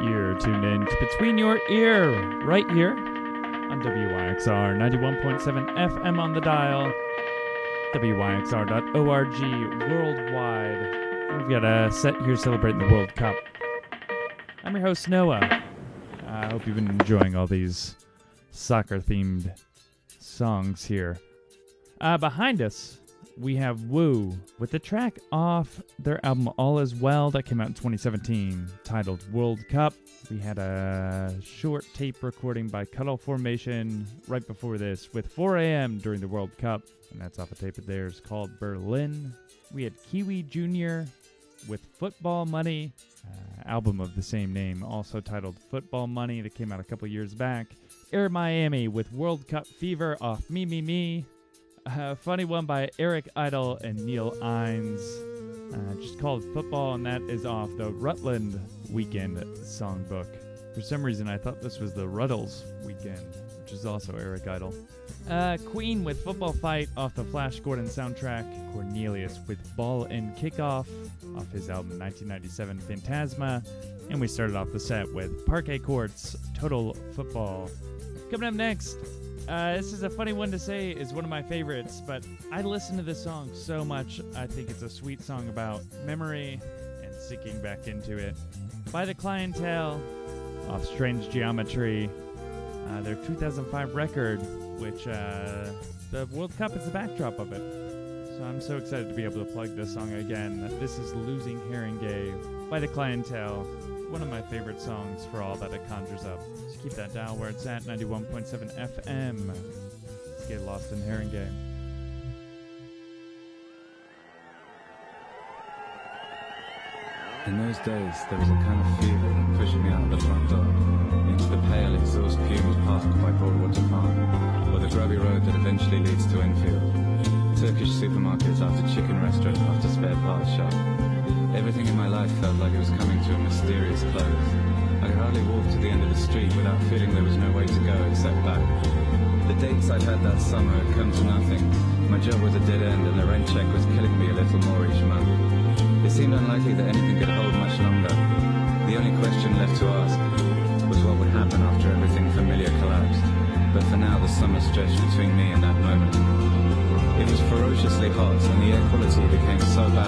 You're tuned in to Between Your Ear, right here on WYXR 91.7 FM on the dial, WYXR.org worldwide. We've got a set here celebrating the World Cup. I'm your host, Noah. I hope you've been enjoying all these soccer-themed songs here. Behind us, we have Woo with the track off their album All Is Well that came out in 2017 titled World Cup. We had a short tape recording by Cuddle Formation right before this with 4 a.m. during the World Cup, and that's off a tape of theirs called Berlin. We had Kiwi Jr. with Football Money, album of the same name, also titled Football Money, that came out a couple years back. Air Miami with World Cup Fever off Me Me Me. A funny one by Eric Idle and Neil Ines, just called Football, and that is off the Rutland Weekend songbook. For some reason, I thought this was the Ruddles Weekend, which is also Eric Idle. Queen with Football Fight off the Flash Gordon soundtrack. Cornelius with Ball and Kickoff off his album 1997 Phantasma. And we started off the set with Parquet Courts Total Football. Coming up next, this is a funny one to say, is one of my favorites, but I listen to this song so much. I think it's a sweet song about memory and sinking back into it. By The Clientele, off Strange Geometry, their 2005 record, which the World Cup is the backdrop of it. So I'm so excited to be able to plug this song again. This is Losing Haringey by The Clientele. One of my favorite songs for all that it conjures up. So keep that dial where it's at, 91.7 FM. Let's get lost in Haringey. In those days, there was a kind of fever that pushed me out the front door, into the pale exhaust fumes park by Broadwater Farm, or the grubby road that eventually leads to Enfield. Turkish supermarkets after chicken restaurant after spare parts shop. Everything in my life felt like it was coming to a mysterious close. I could hardly walk to the end of the street without feeling there was no way to go except back. The dates I'd had that summer had come to nothing. My job was a dead end and the rent check was killing me a little more each month. It seemed unlikely that anything could hold much longer. The only question left to ask was what would happen after everything familiar collapsed. But for now the summer stretched between me and that moment. It was ferociously hot and the air quality became so bad